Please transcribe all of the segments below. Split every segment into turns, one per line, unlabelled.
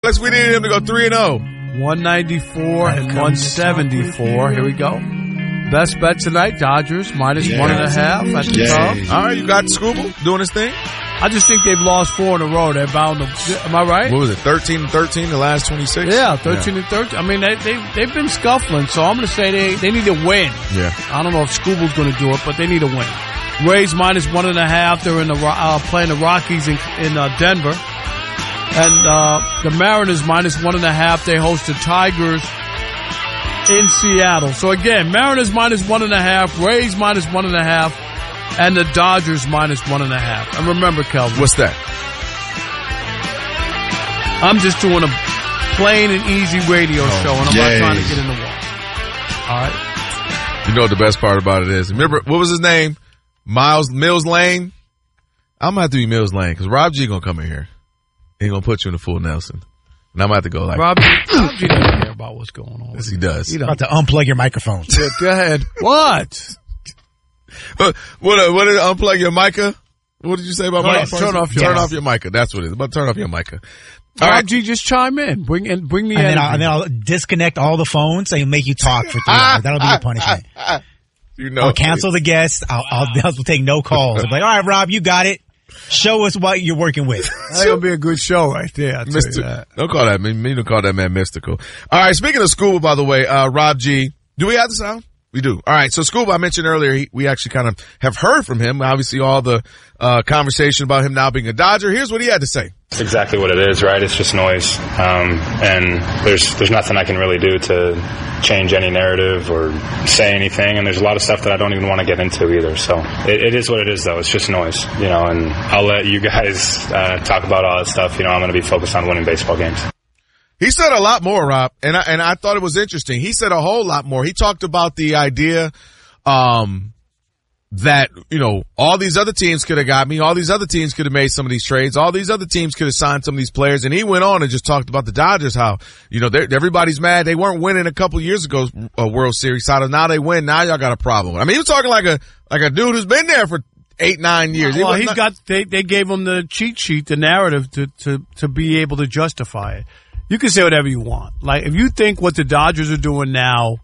Plus, we needed him to go 3-0.
194 and 174. Here we go. Best bet tonight, Dodgers minus 1.5 at the top.
All right, you got Scooble doing his thing?
I just think they've lost 4 in a row. They're bound to. Am I right?
What was it, 13-13 the last 26?
Yeah, 13-13. I mean, they've been scuffling, so I'm going to say they need to win.
Yeah.
I don't know if Scooble's going to do it, but they need to win. Rays minus 1.5. They're in the playing the Rockies in Denver. And the Mariners minus 1.5. They host the Tigers in Seattle. So again, Mariners minus 1.5, Rays minus 1.5, and the Dodgers minus 1.5. And remember, Kelvin.
What's that?
I'm just doing a plain and easy radio show, and I'm not trying to get in the wall. All right.
You know what the best part about it is? Remember, what was his name? Mills Lane? I'm going to have to be Mills Lane because Rob G going to come in here. He going to put you in the full Nelson. And I'm going to have to go like,
Rob G doesn't care about what's going on.
Yes, he does.
You're about to unplug your microphone.
Yeah, go ahead. What?
What did unplug your mica? What did you say about mica?
Turn off
your mica. That's what it is. About turn off your mica.
All right, G, just chime in. Bring the energy.
And then I'll disconnect all the phones and make you talk for 3 hours. That'll be your punishment.
You know,
I'll cancel the guest. I'll take no calls. I'll be like, all right, Rob, you got it. Show us what you're working with.
That's going to be a good show right there.
Don't call that man. Don't call that man mystical. All right. Speaking of Scuba, by the way, Rob G, do we have the sound? We do. All right. So Scuba, I mentioned earlier, we actually kind of have heard from him. Obviously, all the conversation about him now being a Dodger. Here's what he had to say.
It's exactly what it is, right? It's just noise. And there's nothing I can really do to change any narrative or say anything. And there's a lot of stuff that I don't even want to get into either. So it is what it is, though. It's just noise, and I'll let you guys talk about all that stuff. I'm going to be focused on winning baseball games.
He said a lot more, Rob, and I thought it was interesting. He said a whole lot more. He talked about the idea, that, all these other teams could have got me. All these other teams could have made some of these trades. All these other teams could have signed some of these players. And he went on and just talked about the Dodgers, how, everybody's mad. They weren't winning a couple years ago, a World Series title. Now they win. Now y'all got a problem. I mean, he was talking like a dude who's been there for 8-9 years.
Well, they gave him the cheat sheet, the narrative to be able to justify it. You can say whatever you want. Like, if you think what the Dodgers are doing now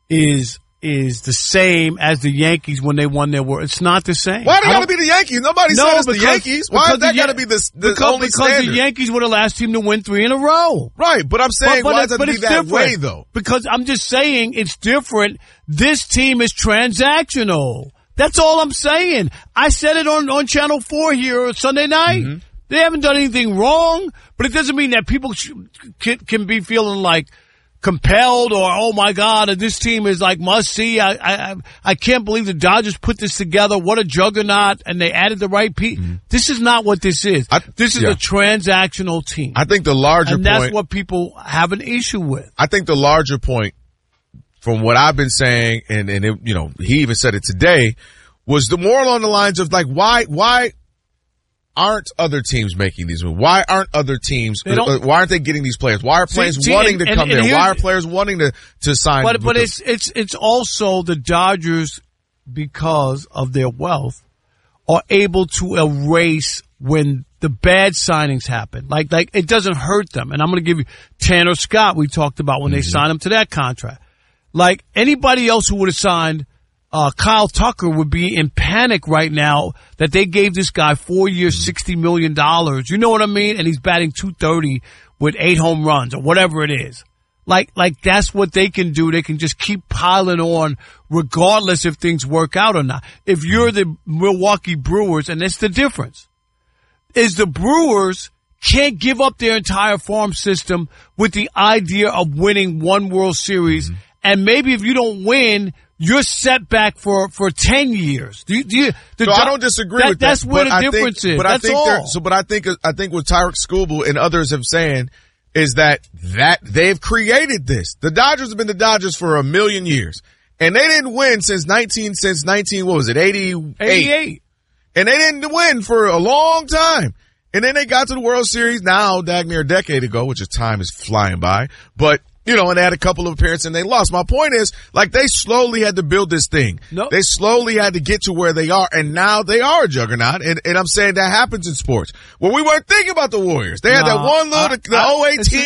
is the same as the Yankees when they won their World. It's not the same.
Why do they got to be the Yankees? Nobody said it's the Yankees. Why is that got to be the only standard?
Because the Yankees were the last team to win 3 in a row.
Right, but I'm saying why does it be that way, though?
Because I'm just saying it's different. This team is transactional. That's all I'm saying. I said it on Channel 4 here Sunday night. Mm-hmm. They haven't done anything wrong, but it doesn't mean that people can be feeling like compelled or, oh my God, this team is like must see. I can't believe the Dodgers put this together. What a juggernaut. And they added the right people. Mm-hmm. This is not what this is. This is a transactional team.
I think the larger point.
And that's what people have an issue with.
I think the larger point from what I've been saying, and it, he even said it today, was the more along the lines of like, why aren't other teams making these moves? Why aren't other teams? Why aren't they getting these players? Why are players wanting to come there? Why are players wanting to sign?
But it's also the Dodgers, because of their wealth, are able to erase when the bad signings happen. Like it doesn't hurt them. And I'm going to give you Tanner Scott. We talked about when they signed him to that contract. Like anybody else who would have signed. Kyle Tucker would be in panic right now that they gave this guy 4 years, $60 million. You know what I mean? And he's batting .230 with 8 home runs or whatever it is. Like that's what they can do. They can just keep piling on regardless if things work out or not. If you're the Milwaukee Brewers, and that's the difference, is the Brewers can't give up their entire farm system with the idea of winning one World Series. Mm-hmm. And maybe if you don't win, you're set back for 10 years. I
don't disagree with that.
That's where the difference is. That's all.
But I think what Tyreek Skubal and others have saying is that they've created this. The Dodgers have been the Dodgers for a million years. And they didn't win since 88? And they didn't win for a long time. And then they got to the World Series now, near a decade ago, which is time is flying by. But and they had a couple of appearances and they lost. My point is, they slowly had to build this thing.
Nope.
They slowly had to get to where they are, and now they are a juggernaut. And I'm saying that happens in sports. Well, we weren't thinking about the Warriors. They had that one little, the 08 team